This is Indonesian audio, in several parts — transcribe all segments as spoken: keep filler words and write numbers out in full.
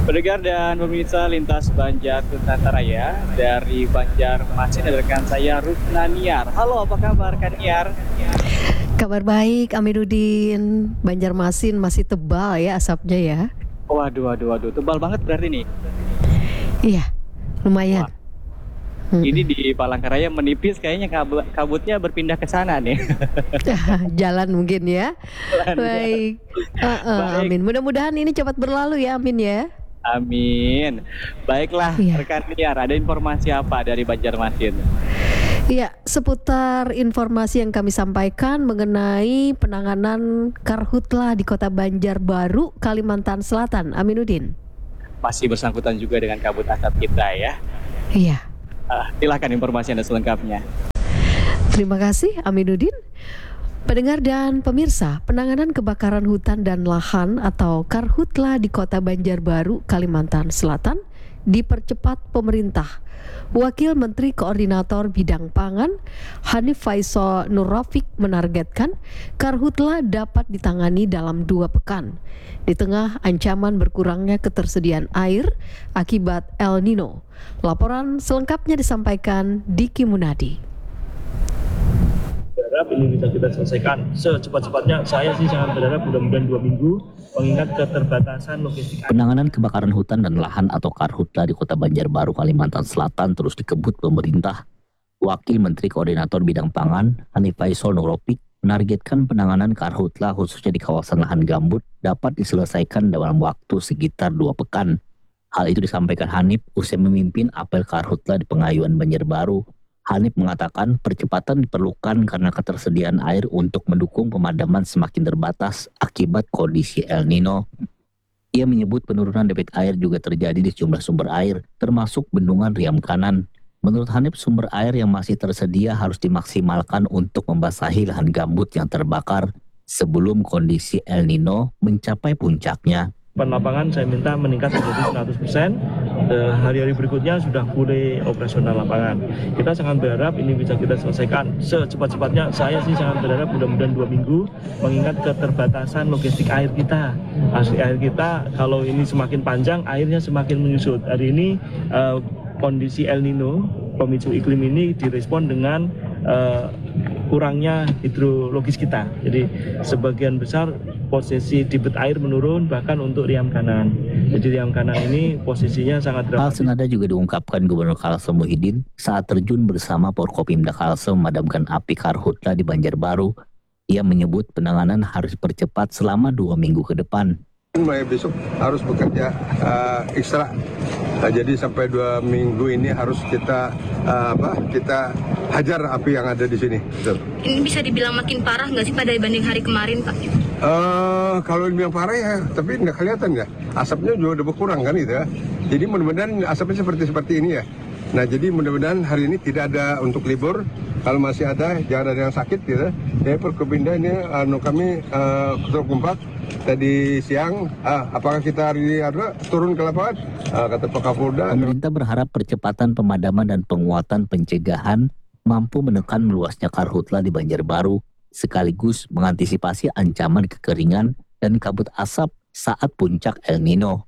Pendengar dan pemirsa lintas Banjar Nusantara ya, dari Banjarmasin ada rekan saya Rusnaniar. Halo, apa kabar Kak Niar? Kabar baik, Aminuddin. Banjarmasin masih tebal ya asapnya ya. Waduh, waduh, waduh, tebal banget berarti nih. Iya, lumayan. Wah, ini di Palangkaraya menipis kayaknya kabut, kabutnya berpindah ke sana nih. Jalan mungkin ya. Pelan ya. Baik. Uh, uh, Baik, amin. Mudah-mudahan ini cepat berlalu ya, Amin ya. amin. Baiklah, Iya. rekan Niar, ada informasi apa dari Banjarmasin? Iya, seputar informasi yang kami sampaikan mengenai penanganan karhutlah di Kota Banjarbaru, Kalimantan Selatan. Aminuddin. Masih bersangkutan juga dengan kabut asap kita ya. Iya. Ah, silakan informasi Anda selengkapnya. Terima kasih Aminuddin. Pendengar dan pemirsa, penanganan kebakaran hutan dan lahan atau Karhutla di Kota Banjarbaru, Kalimantan Selatan dipercepat pemerintah. Wakil Menteri Koordinator Bidang Pangan, Hanif Faisal Nurrafiq menargetkan Karhutla dapat ditangani dalam dua pekan. Di tengah ancaman berkurangnya ketersediaan air akibat El Nino. Laporan selengkapnya disampaikan Diki Munadi. Berharap ini bisa kita selesaikan secepat-cepatnya. Saya sih sangat berharap mudah-mudahan dua minggu, mengingat keterbatasan logistik. Penanganan kebakaran hutan dan lahan atau Karhutla di Kota Banjarbaru, Kalimantan Selatan terus dikebut pemerintah. Wakil Menteri Koordinator Bidang Pangan, Hanif Faisal Nurrafiq, menargetkan penanganan Karhutla khususnya di kawasan lahan gambut dapat diselesaikan dalam waktu sekitar dua pekan. Hal itu disampaikan Hanif usai memimpin apel Karhutla di Pengayuan Banjarbaru. Hanif mengatakan percepatan diperlukan karena ketersediaan air untuk mendukung pemadaman semakin terbatas akibat kondisi El Nino. Ia menyebut penurunan debit air juga terjadi di sejumlah sumber air, termasuk bendungan Riam Kanan. Menurut Hanif, sumber air yang masih tersedia harus dimaksimalkan untuk membasahi lahan gambut yang terbakar sebelum kondisi El Nino mencapai puncaknya. Lapangan saya minta meningkat menjadi seratus persen. Eh, hari-hari berikutnya sudah mulai operasional lapangan. Kita sangat berharap ini bisa kita selesaikan secepat-cepatnya. Saya sih sangat berharap mudah-mudahan dua minggu, mengingat keterbatasan logistik air kita. Asli air kita kalau ini semakin panjang, airnya semakin menyusut. Hari ini eh, kondisi El Nino, pemicu iklim ini direspon dengan uh, kurangnya hidrologis kita. Jadi sebagian besar posisi debit air menurun bahkan untuk Riam Kanan. Jadi Riam Kanan ini posisinya sangat Hal dramatis. senada juga diungkapkan Gubernur Kalsel Muhyiddin saat terjun bersama Forkopimda Kalsel memadamkan api Karhutla di Banjarbaru. Ia menyebut penanganan harus dipercepat selama dua minggu ke depan. Mulai besok harus bekerja uh, ekstra. Nah, jadi sampai dua minggu ini harus kita uh, apa? Kita hajar api yang ada di sini. Betul. Ini bisa dibilang makin parah nggak sih pada dibanding hari kemarin, Pak? Uh, kalau dibilang parah ya, tapi nggak kelihatan ya. Asapnya juga udah berkurang kan gitu ya. Jadi mudah-mudahan asapnya seperti seperti ini ya. Nah jadi mudah-mudahan hari ini tidak ada untuk libur. Kalau masih ada, jangan ada yang sakit gitu. Jadi Forkopimda ini anu kami uh, ketua kompak tadi siang, uh, apakah kita hari ini ada turun ke lapangan? Uh, kata Pak Kapolda. Pemerintah berharap percepatan pemadaman dan penguatan pencegahan mampu menekan meluasnya Karhutla di Banjarbaru, sekaligus mengantisipasi ancaman kekeringan dan kabut asap saat puncak El Nino.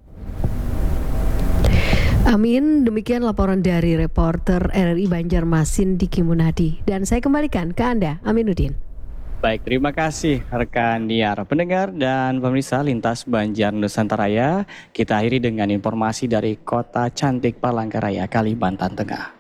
Amin, demikian laporan dari reporter R R I Banjarmasin Diki Munadi. Dan saya kembalikan ke Anda, Aminuddin. Baik, terima kasih rekan Niar. Pendengar dan pemirsa lintas Banjar Nusantara, kita akhiri dengan informasi dari Kota Cantik Palangkaraya, Kalimantan Tengah.